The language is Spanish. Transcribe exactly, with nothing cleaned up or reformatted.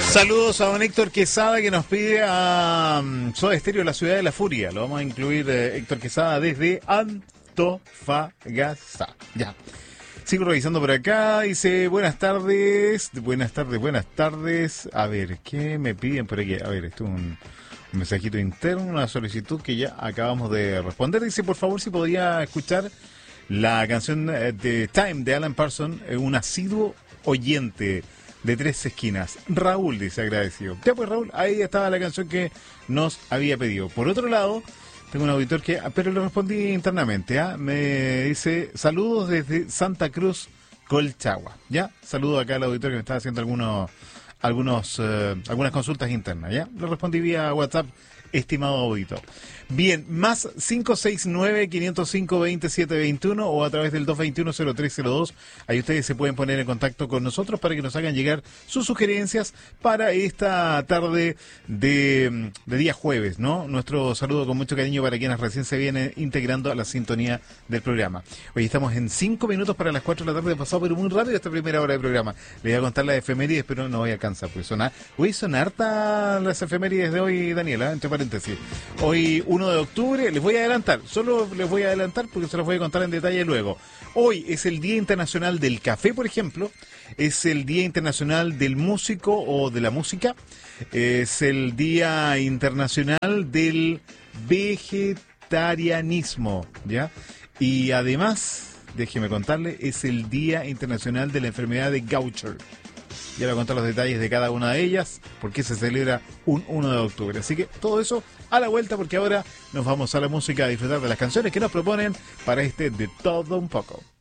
Saludos a don Héctor Quesada, que nos pide a um, Soda Stereo, La Ciudad de la Furia. Lo vamos a incluir, eh, Héctor Quesada, desde Antofagasta. Ya. Sigo revisando por acá. Dice, buenas tardes. Buenas tardes, buenas tardes. A ver, ¿qué me piden por aquí? A ver, esto es un, un mensajito interno, una solicitud que ya acabamos de responder. Dice, por favor, si podría escuchar la canción de Time de Alan Parsons, un asiduo oyente de Tres Esquinas. Raúl, dice, agradecido. Ya pues, Raúl, ahí estaba la canción que nos había pedido. Por otro lado, tengo un auditor que, pero le respondí internamente, ¿ah? Me dice, saludos desde Santa Cruz, Colchagua. ¿Ya? Saludo acá al auditor que me está haciendo algunos, algunos, eh, algunas consultas internas, ¿ya? Le respondí vía WhatsApp, estimado auditor. Bien, más cinco seis nueve, cinco cero cinco, dos siete dos uno o a través del dos dos uno, cero tres cero dos. Ahí ustedes se pueden poner en contacto con nosotros para que nos hagan llegar sus sugerencias para esta tarde de, de día jueves, ¿no? Nuestro saludo con mucho cariño para quienes recién se vienen integrando a la sintonía del programa. Hoy estamos en cinco minutos para las cuatro de la tarde, pasado pero muy rápido esta primera hora del programa. Les voy a contar las efemérides, pero no voy a alcanzar, pues son, hoy son hartas las efemérides de hoy, Daniela, entre paréntesis. Hoy uno de octubre, les voy a adelantar, solo les voy a adelantar porque se los voy a contar en detalle luego. Hoy es el Día Internacional del Café, por ejemplo, es el Día Internacional del Músico o de la Música, es el Día Internacional del Vegetarianismo, ¿ya? Y además, déjeme contarle, es el Día Internacional de la Enfermedad de Gaucher. Ya voy a contar los detalles de cada una de ellas, porque se celebra un uno de octubre. Así que todo eso a la vuelta, porque ahora nos vamos a la música a disfrutar de las canciones que nos proponen para este De Todo Un Poco.